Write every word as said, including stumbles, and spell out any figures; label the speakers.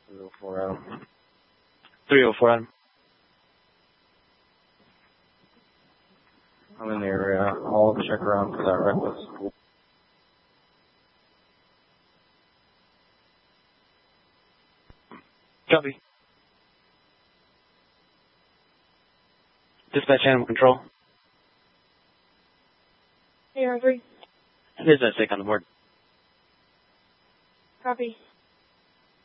Speaker 1: three oh four Adam.
Speaker 2: three oh four Adam.
Speaker 1: I'm in the area. I'll check around for that reckless.
Speaker 2: Copy. Dispatch animal control.
Speaker 3: A R three.
Speaker 2: There's a stick on the board.
Speaker 3: Copy.